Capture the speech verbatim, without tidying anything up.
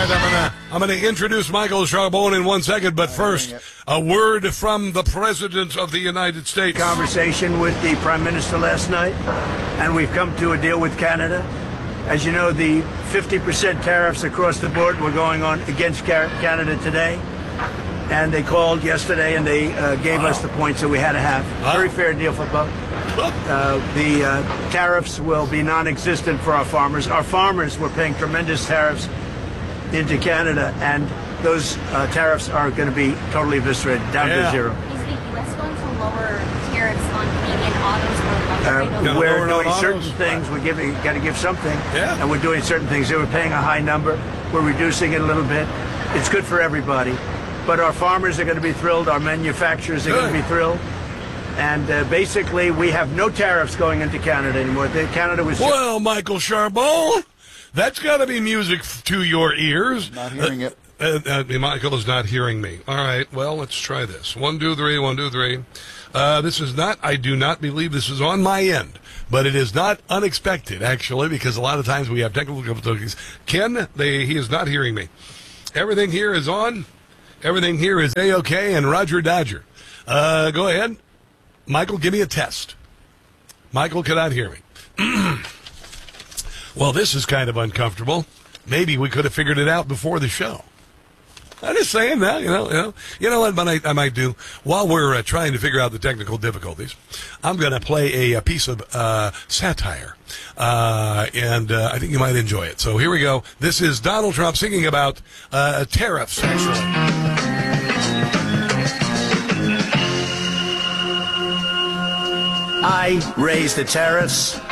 right, I'm gonna I'm gonna introduce Michael Charbon in one second, but first, a word from the President of the United States. Conversation with the Prime Minister last night, and we've come to a deal with Canada. As you know, the fifty percent tariffs across the board were going on against Canada today, and they called yesterday and they uh, gave wow. us the points that we had to have. Wow. Very fair deal for both. Uh, the uh, tariffs will be non-existent for our farmers. Our farmers were paying tremendous tariffs into Canada, and those uh, tariffs are going to be totally eviscerated, down yeah. to zero. Is the U S going to lower tariffs on Canadian autos or uh, no, We're doing autos. certain things. We're giving, got to give something, yeah. and we're doing certain things. They were paying a high number. We're reducing it a little bit. It's good for everybody. But our farmers are going to be thrilled. Our manufacturers are good. going to be thrilled. And uh, basically, we have no tariffs going into Canada anymore. The, Canada was... Well, Michael Charbon, that's got to be music f- to your ears. Not hearing uh, it. Uh, uh, Michael is not hearing me. All right, well, let's try this. One, two, three, one, two, three. Uh, this is not, I do not believe this is on my end, but it is not unexpected, actually, because a lot of times we have technical difficulties. Ken, they, he is not hearing me. Everything here is on. Everything here is A-OK and Roger Dodger. Uh, go ahead. Michael, give me a test. Michael cannot hear me. Well, this is kind of uncomfortable. Maybe we could have figured it out before the show. I'm just saying that, you know, you know, you know what I, I might do while we're uh, trying to figure out the technical difficulties. I'm going to play a, a piece of uh, satire, uh, and uh, I think you might enjoy it. So here we go. This is Donald Trump singing about uh, tariffs, actually. I raised the tariffs